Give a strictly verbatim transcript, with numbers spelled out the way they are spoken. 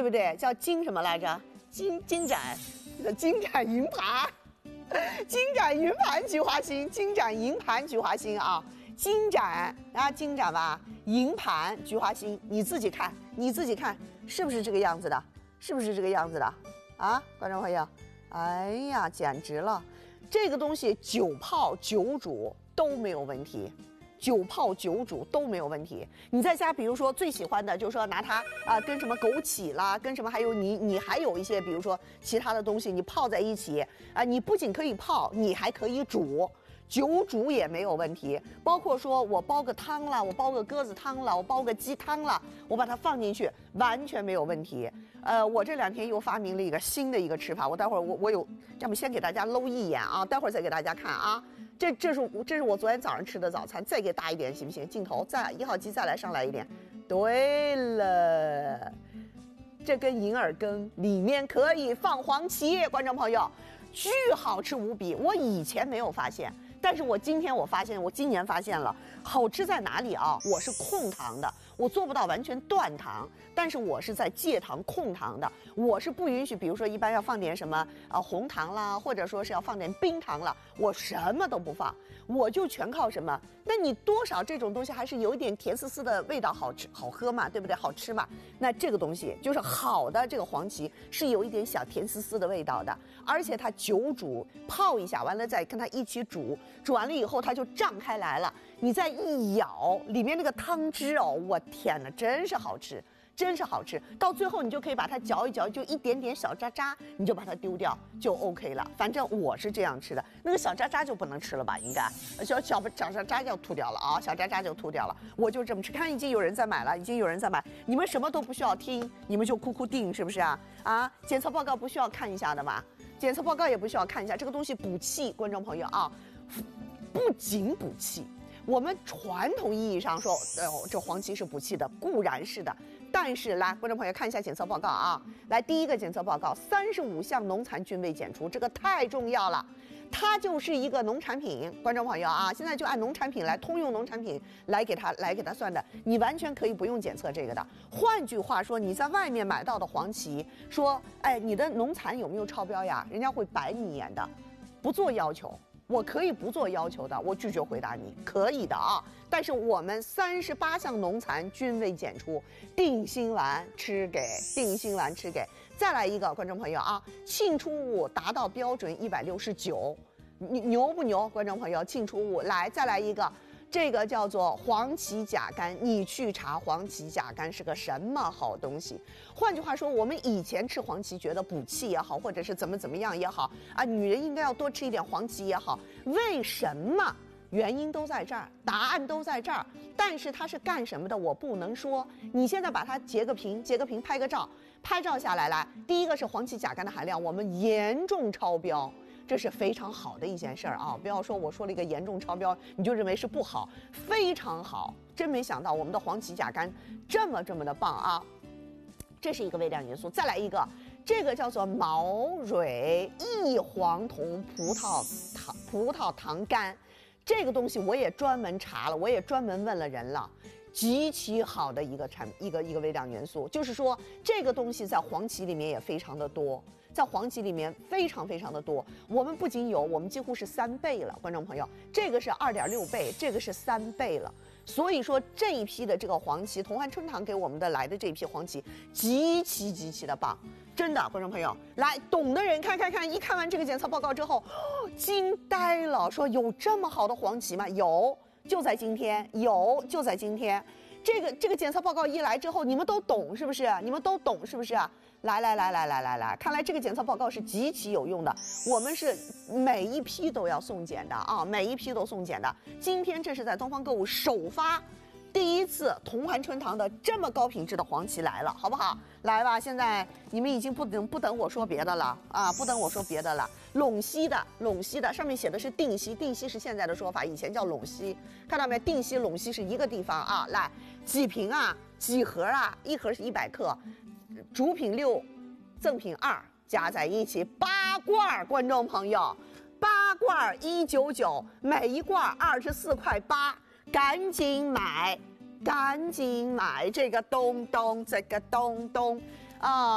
不对？叫金什么来着？金金盏，金盏银盘，金盏银盘菊花心，金盏银盘菊花心啊，金盏啊金盏吧，银盘菊花心，你自己看，你自己看是不是这个样子的？是不是这个样子的？啊，观众朋友，哎呀，简直了！这个东西久泡久煮都没有问题。久泡久煮都没有问题。你在家，比如说最喜欢的，就是说拿它啊、呃，跟什么枸杞啦，跟什么还有你你还有一些，比如说其他的东西，你泡在一起啊、呃，你不仅可以泡，你还可以煮。久煮也没有问题，包括说我煲个汤了，我煲个鸽子汤了，我煲个鸡汤了，我把它放进去，完全没有问题。呃，我这两天又发明了一个新的一个吃法，我待会儿我我有，要么先给大家搂一眼啊，待会儿再给大家看啊。这这是这是我昨天早上吃的早餐，再给大一点行不行？镜头再一号机再来上来一点。对了，这根银耳羹里面可以放黄芪，观众朋友，巨好吃无比。我以前没有发现。但是我今天我发现，我今年发现了好吃在哪里啊？我是控糖的，我做不到完全断糖，但是我是在戒糖控糖的。我是不允许，比如说一般要放点什么呃红糖啦，或者说是要放点冰糖了，我什么都不放，我就全靠什么？那你多少这种东西还是有一点甜丝丝的味道，好吃好喝嘛，对不对？好吃嘛。那这个东西就是好的，这个黄芪是有一点小甜丝丝的味道的，而且它久煮泡一下，完了再跟它一起煮。煮完了以后，它就胀开来了。你再一咬，里面那个汤汁哦，我天哪，真是好吃，真是好吃。到最后，你就可以把它嚼一嚼，就一点点小渣渣，你就把它丢掉，就 OK 了。反正我是这样吃的，那个小渣渣就不能吃了吧？应该小小小渣渣就吐掉了啊，小渣渣就吐掉了。我就这么吃，看已经有人在买了，已经有人在买。你们什么都不需要听，你们就哭哭定，是不是啊？啊，检测报告不需要看一下的吗？检测报告也不需要看一下，这个东西补气，观众朋友啊。不仅补气，我们传统意义上说，呃，这黄芪是补气的，固然是的。但是来，观众朋友看一下检测报告啊。来，第一个检测报告，三十五项农残菌未检出，这个太重要了。它就是一个农产品，观众朋友啊，现在就按农产品来，通用农产品来给它来给它算的，你完全可以不用检测这个的。换句话说，你在外面买到的黄芪，说，哎，你的农残有没有超标呀？人家会白你一眼的，不做要求。我可以不做要求的，我拒绝回答你，可以的啊。但是我们三十八项农残均未检出，定心丸吃给定心丸吃给。再来一个，观众朋友啊，沁出物达到标准一百六十九，牛牛不牛？观众朋友，沁出物来，再来一个。这个叫做黄芪甲苷，你去查黄芪甲苷是个什么好东西。换句话说，我们以前吃黄芪觉得补气也好，或者是怎么怎么样也好啊，女人应该要多吃一点黄芪也好，为什么？原因都在这儿，答案都在这儿，但是它是干什么的，我不能说。你现在把它截个屏，截个屏，拍个照，拍照下来来，第一个是黄芪甲苷的含量，我们严重超标。这是非常好的一件事儿啊！不要说我说了一个严重超标，你就认为是不好，非常好。真没想到我们的黄芪甲苷这么这么的棒啊！这是一个微量元素。再来一个，这个叫做毛蕊异黄酮葡萄糖葡萄糖苷，这个东西我也专门查了，我也专门问了人了。极其好的一个产一个一个微量元素，就是说这个东西在黄芪里面也非常的多，在黄芪里面非常非常的多。我们不仅有，我们几乎是三倍了，观众朋友，这个是二点六倍，这个是三倍了。所以说这一批的这个黄芪，同汉春堂给我们的来的这一批黄芪，极其极其的棒，真的，观众朋友，来懂的人看看看，一看完这个检测报告之后，哦、惊呆了，说有这么好的黄芪吗？有。就在今天，有就在今天，这个这个检测报告一来之后，你们都懂是不是？你们都懂是不是？来来来来来来来，看来这个检测报告是极其有用的。我们是每一批都要送检的啊，每一批都送检的。今天这是在东方购物首发。第一次同汉春堂的这么高品质的黄芪来了，好不好？来吧，现在你们已经不等不等我说别的了啊，不等我说别的了。陇西的陇西的上面写的是定西，定西是现在的说法，以前叫陇西，看到没？定西陇西是一个地方啊。来，几瓶啊？几盒啊？一盒是一百克，主品六，赠品二，加在一起八罐，观众朋友，八罐一九九，每一罐二十四块八。赶紧买，赶紧买这个东东，这个东东啊！